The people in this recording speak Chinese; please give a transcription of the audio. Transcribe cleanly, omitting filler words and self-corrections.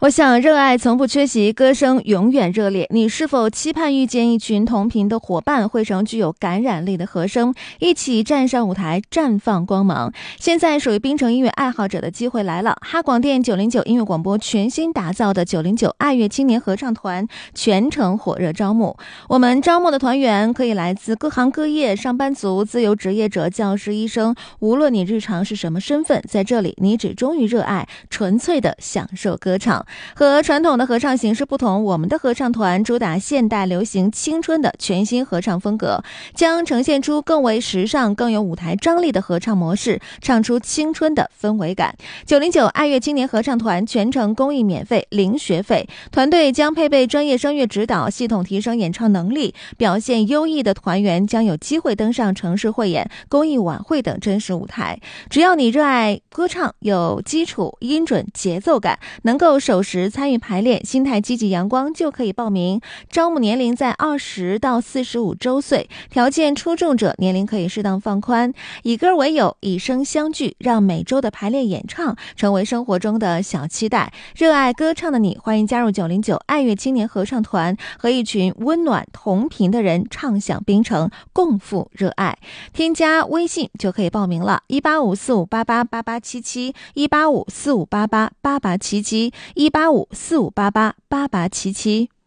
我想热爱从不缺席，歌声永远热烈。你是否期盼遇见一群同频的伙伴，汇成具有感染力的和声，一起站上舞台绽放光芒？现在属于槟城音乐爱好者的机会来了，哈广电909音乐广播全新打造的909爱乐青年合唱团全程火热招募。我们招募的团员可以来自各行各业，上班族、自由职业者、教师、医生，无论你日常是什么身份，在这里你只忠于热爱，纯粹的享受歌唱。和传统的合唱形式不同，我们的合唱团主打现代流行青春的全新合唱风格，将呈现出更为时尚、更有舞台张力的合唱模式，唱出青春的氛围感。909爱乐青年合唱团全程公益免费，零学费，团队将配备专业声乐指导，系统提升演唱能力，表现优异的团员将有机会登上城市汇演、公益晚会等真实舞台。只要你热爱歌唱，有基础、音准、节奏感，能够守时参与排练，心态积极阳光，就可以报名。招募年龄在20到45周岁，条件出众者年龄可以适当放宽。以歌为友，以声相聚，让每周的排练演唱成为生活中的小期待。热爱歌唱的你，欢迎加入909爱乐青年合唱团，和一群温暖同频的人唱响槟城，共赴热爱。添加微信就可以报名了，18545888877，18545888877，18545888877。